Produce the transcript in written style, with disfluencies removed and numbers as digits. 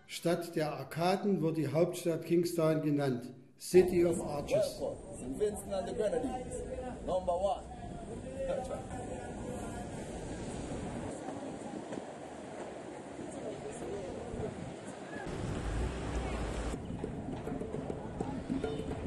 Stadt der Arkaden wird die Hauptstadt Kingstown genannt. City of Arches. Welcome, Vincent and the Grenadines. #1.